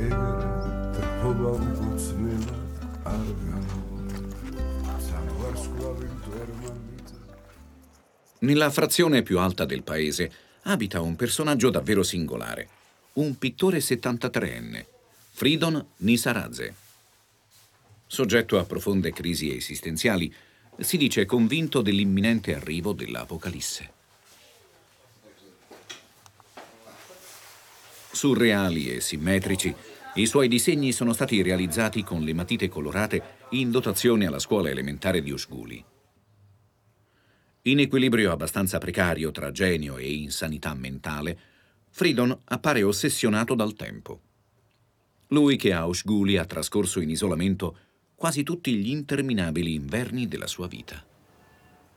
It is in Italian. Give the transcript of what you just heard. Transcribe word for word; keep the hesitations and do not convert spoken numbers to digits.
Nella frazione più alta del paese abita un personaggio davvero singolare, un pittore settantatreenne, Fridon Nisaradze. Soggetto a profonde crisi esistenziali, si dice convinto dell'imminente arrivo dell'Apocalisse. Surreali e simmetrici, i suoi disegni sono stati realizzati con le matite colorate in dotazione alla scuola elementare di Ushguli. In equilibrio abbastanza precario tra genio e insanità mentale, Fridon appare ossessionato dal tempo. Lui che a Ushguli ha trascorso in isolamento quasi tutti gli interminabili inverni della sua vita.